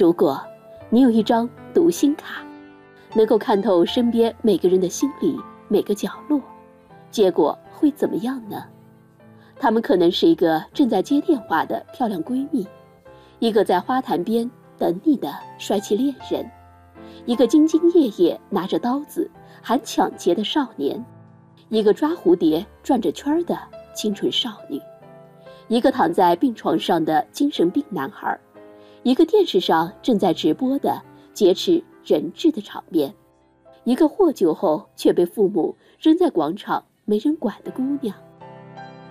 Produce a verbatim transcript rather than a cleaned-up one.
如果你有一张读心卡，能够看透身边每个人的心理每个角落，结果会怎么样呢？她们可能是一个正在接电话的漂亮闺蜜，一个在花坛边等你的帅气恋人，一个兢兢业业拿着刀子喊抢劫的少年，一个抓蝴蝶转着圈的清纯少女，一个躺在病床上的精神病男孩，一个电视上正在直播的劫持人质的场面，一个获救后却被父母扔在广场没人管的姑娘。